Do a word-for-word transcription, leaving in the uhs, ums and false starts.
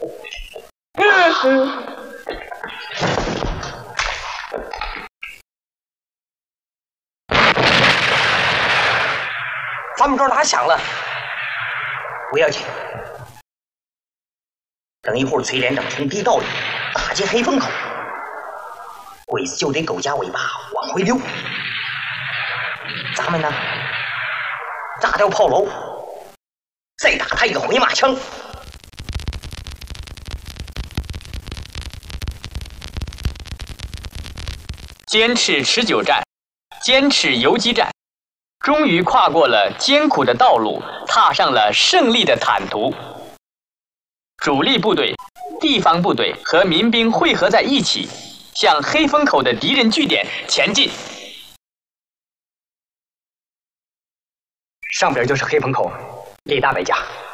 咱们这儿打响了，不要紧。等一会儿崔连长从地道里打进黑风口，鬼子就得狗夹尾巴往回溜。咱们呢，炸掉炮楼，再打他一个回马枪。 坚持持久战，坚持游击战，终于跨过了艰苦的道路，踏上了胜利的坦途。主力部队、地方部队和民兵汇合在一起，向黑风口的敌人据点前进。 上边就是黑风口，立大摆架。